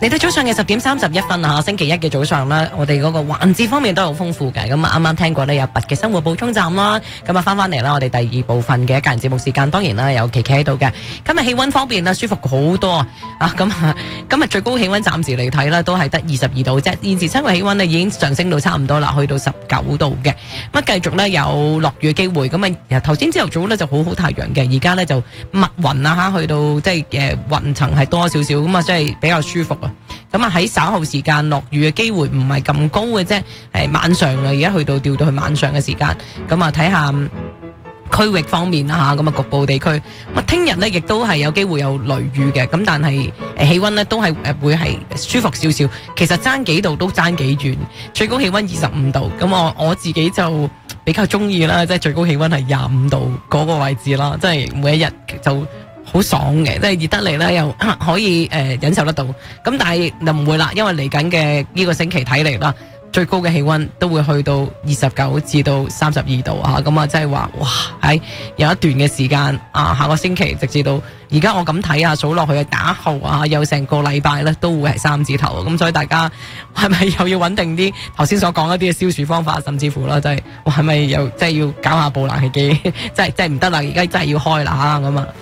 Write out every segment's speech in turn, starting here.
嚟到早上嘅10:31啊，星期一嘅早上啦，我哋嗰個環節方面都係好豐富嘅。咁啊，啱啱聽過呢有拔嘅生活補充站啦，咁啊翻嚟啦，我哋第二部分嘅一家人節目時間，當然啦有琪琪喺度嘅。今日氣溫方面啦，舒服好多啊！咁啊，今日最高氣溫暫時嚟睇啦，都係得22度啫。現時室外氣溫呢已經上升到差唔多啦，去到19度嘅。咁啊，繼續呢有落雨嘅機會。咁啊，頭先朝頭早呢就好太陽嘅，而家呢就密雲啊去到即係雲層係多少少，咁啊即係比較舒服啊。咁啊喺稍後時間落雨嘅機會唔係咁高嘅啫，係晚上啊，而家去到調到去晚上嘅時間，咁啊睇下區域方面啊，咁啊局部地區，咁啊聽日呢亦都係有機會有雷雨嘅，咁但係氣溫呢都係會係舒服少少，其實爭幾度都爭幾遠，最高氣溫25度，咁我自己就比較中意啦，即係最高氣溫係25度嗰個位置啦，即係每一日就好爽嘅，即係熱得嚟咧，又可以忍受得到。咁但係就唔會啦，因為嚟緊嘅呢個星期睇嚟啦，最高嘅氣溫都會去到29至到32度啊！咁啊，即係話哇，喺有一段嘅時間啊，下個星期直至到而家我咁睇啊，數落去嘅打後啊，有成個禮拜咧都會係3字頭。咁所以大家係咪又要穩定啲？頭先所講一啲嘅消暑方法，甚至乎啦，即係係咪又即係要搞下部冷氣機？即係唔得啦！而家真係要開啦嚇咁啊！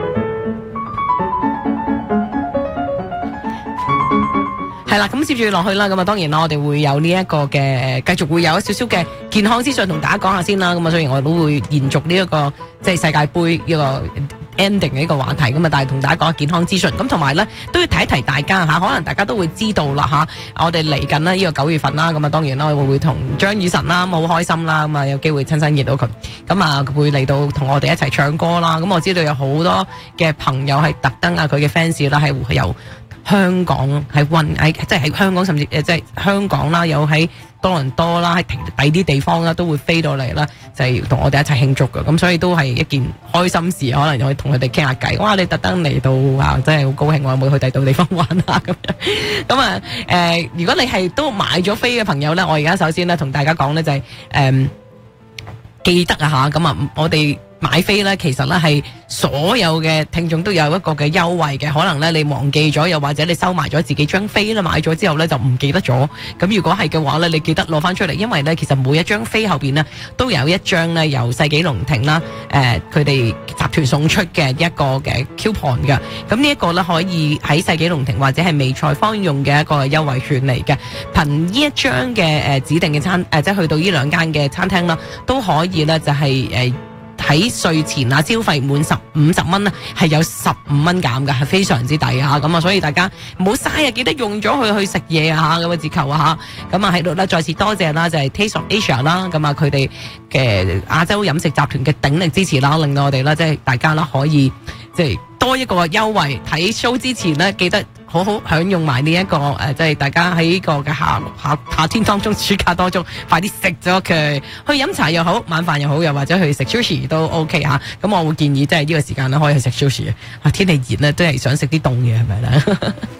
係啦，咁接住落去啦，咁啊當然啦，我哋會有呢一個嘅繼續會有一少少嘅健康資訊同大家講下先啦。咁啊，雖然我都會延續呢一個即係世界盃呢個 ending 嘅一個話題咁啊，但係同大家講下健康資訊。咁同埋咧都要提一提大家嚇，可能大家都會知道啦嚇。我哋嚟緊呢個9月份啦，咁啊當然啦，我會同張雨晨啦，好開心啦，咁啊有機會親身見到佢，咁啊會嚟到同我哋一齊唱歌啦。咁我知道有好多嘅朋友係特登啊，佢嘅 fans 啦係會有香港係即係喺香港，甚至即係香港啦，有喺多倫多啦，喺第啲地方啦，都會飛到嚟啦，就係同我哋一齊慶祝嘅。咁所以都係一件開心事，可能可以同佢哋傾下偈。哇！你特登嚟到啊，真係好高興，我有冇去第度地方玩啊咁樣。咁啊如果你係都買咗飛嘅朋友咧，我而家首先咧同大家講咧就係記得啊嚇，咁啊我哋買飛咧，其實咧係所有嘅聽眾都有一個嘅優惠嘅，可能咧你忘記咗，又或者你收埋咗自己張飛啦，買咗之後咧就唔記得咗。咁如果係嘅話咧，你記得攞翻出嚟，因為咧其實每一張飛後邊呢都有一張咧由世紀龍庭啦，佢哋集團送出嘅一個嘅 coupon 嘅。咁呢一個咧可以喺世紀龍庭或者係微菜坊用嘅一個優惠券嚟嘅。憑呢一張嘅指定嘅即係去到呢兩間嘅餐廳啦，都可以咧就係喺稅前啊，消費滿50蚊咧，係有15蚊減嘅，係非常之抵啊！咁啊，所以大家唔好嘥啊，記得用咗去食嘢啊咁嘅折扣啊嚇！咁啊喺度咧，再次多謝啦，就係 Taste of Asia 啦，咁啊佢哋嘅亞洲飲食集團嘅鼎力支持啦，令到我哋咧即係大家啦可以即係多一個優惠。睇 show 之前咧，記得好好享用埋呢一個即係大家喺呢個嘅夏天當中、暑假當中，快啲食咗佢，去飲茶又好，晚飯又好，又或者去食 sushi 都 OK 嚇。咁我會建議即係呢個時間咧可以去食 sushi 啊，天氣熱咧都係想食啲凍嘢係咪咧？